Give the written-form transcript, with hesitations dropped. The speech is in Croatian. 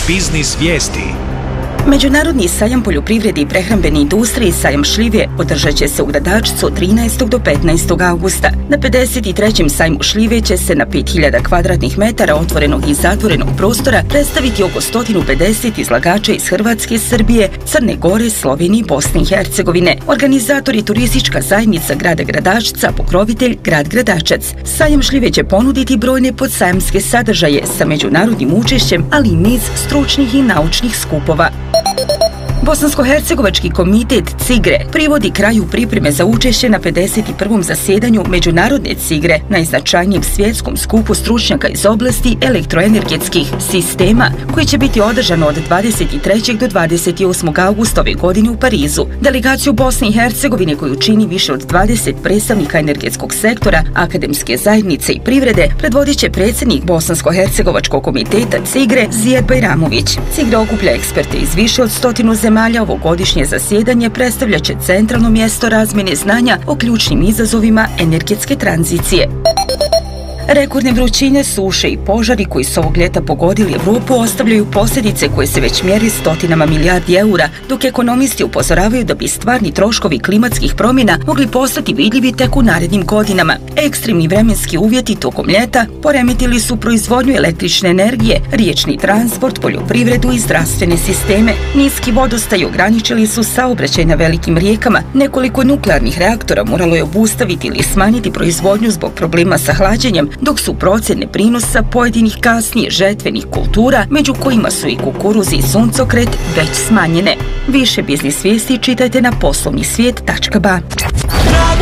Biznis vijesti. Međunarodni sajam poljoprivrede i prehrambene industrije sajam šljive održat će se u Gradačcu od 13. do 15. augusta. Na 53. sajmu šljive će se na 5000 kvadratnih metara otvorenog i zatvorenog prostora predstaviti oko 150 izlagača iz Hrvatske, Srbije, Crne Gore, Slovenije i Bosne i Hercegovine. Organizator je turistička zajednica grada Gradačca, pokrovitelj grad Gradačac. Sajam šljive će ponuditi brojne podsajamske sadržaje sa međunarodnim učešćem, ali i niz stručnih i naučnih skupova. Bosansko-hercegovački komitet CIGRE privodi kraju pripreme za učešće na 51. zasjedanju Međunarodne CIGRE, najznačajnijem svjetskom skupu stručnjaka iz oblasti elektroenergetskih sistema, koji će biti održano od 23. do 28. augusta ove godine u Parizu. Delegaciju Bosne i Hercegovine, koju čini više od 20 predstavnika energetskog sektora, akademske zajednice i privrede, predvodit će predsjednik Bosansko-hercegovačkog komiteta CIGRE Zijad Bajramović. CIGRE okuplja eksperte iz više od 100 zemalja. Ovogodišnje zasjedanje predstavljat će centralno mjesto razmjene znanja o ključnim izazovima energetske tranzicije. Rekordne vrućine, suše i požari koji su ovog ljeta pogodili Evropu ostavljaju posljedice koje se već mjeri stotinama milijardi eura, dok ekonomisti upozoravaju da bi stvarni troškovi klimatskih promjena mogli postati vidljivi tek u narednim godinama. Ekstremni vremenski uvjeti tokom ljeta poremetili su proizvodnju električne energije, riječni transport, poljoprivredu i zdravstvene sisteme. Niski vodostaj ograničili su saobraćaj na velikim rijekama, nekoliko nuklearnih reaktora moralo je obustaviti ili smanjiti proizvodnju zbog problema sa hlađenjem, dok su procjene prinosa pojedinih kasnije žetvenih kultura, među kojima su i kukuruz i suncokret, već smanjene. Više biznis vijesti čitajte na poslovnisvijet.ba.